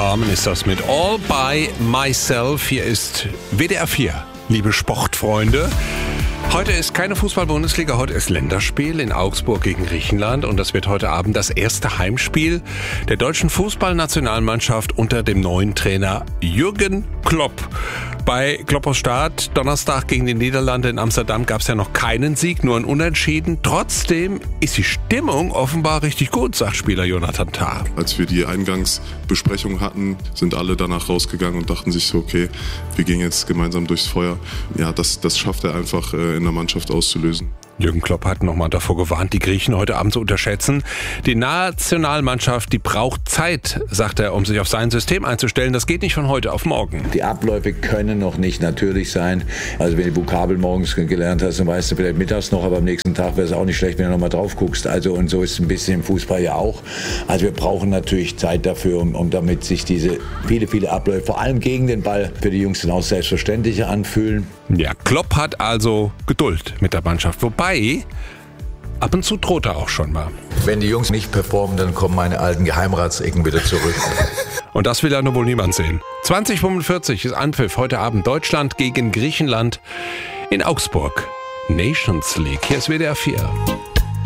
Carmen ist das mit All by Myself. Hier ist WDR 4, liebe Sportfreunde. Heute ist keine Fußball-Bundesliga, heute ist Länderspiel in Augsburg gegen Griechenland und das wird heute Abend das erste Heimspiel der deutschen Fußballnationalmannschaft unter dem neuen Trainer Jürgen Klopp. Bei Kloppers Start Donnerstag gegen die Niederlande in Amsterdam gab es ja noch keinen Sieg, nur ein Unentschieden. Trotzdem ist die Stimmung offenbar richtig gut, sagt Spieler Jonathan Tah. Als wir die Eingangsbesprechung hatten, sind alle danach rausgegangen und dachten sich so, okay, wir gehen jetzt gemeinsam durchs Feuer. Ja, das schafft er einfach in der Mannschaft auszulösen. Jürgen Klopp hat nochmal davor gewarnt, die Griechen heute Abend zu unterschätzen. Die Nationalmannschaft, die braucht Zeit, sagt er, um sich auf sein System einzustellen. Das geht nicht von heute auf morgen. Die Abläufe können noch nicht natürlich sein. Also wenn du die Vokabel morgens gelernt hast, dann weißt du vielleicht mittags noch, aber am nächsten Tag wäre es auch nicht schlecht, wenn du nochmal drauf guckst. Also und so ist es ein bisschen im Fußball ja auch. Also wir brauchen natürlich Zeit dafür, um damit sich diese viele Abläufe, vor allem gegen den Ball, für die Jungs dann auch selbstverständlicher anfühlen. Ja, Klopp hat also Geduld mit der Mannschaft. Wobei, ab und zu droht er auch schon mal. Wenn die Jungs nicht performen, dann kommen meine alten Geheimratsecken wieder zurück. Und das will ja nur wohl niemand sehen. 20:45 ist Anpfiff heute Abend. Deutschland gegen Griechenland in Augsburg. Nations League. Hier ist WDR 4.